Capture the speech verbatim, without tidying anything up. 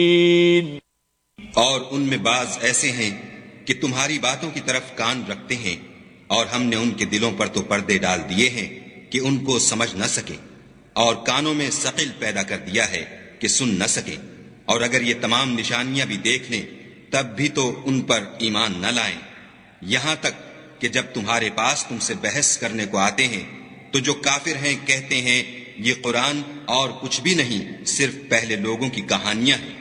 और उनमें बाज ऐसे हैं कि तुम्हारी बातों की तरफ कान रखते हैं, और हमने उनके दिलों पर तो पर्दे डाल दिए हैं कि उनको समझ न सके, और कानों में सकिल पैदा कर दिया है कि सुन न सके। और अगर ये तमाम निशानियां भी देख लें तब भी तो उन पर ईमान न लाएं, यहां तक कि जब तुम्हारे पास तुमसे बहस करने को आते हैं तो जो काफिर हैं कहते हैं ये कुरान और कुछ भी नहीं, सिर्फ पहले लोगों की कहानियां हैं।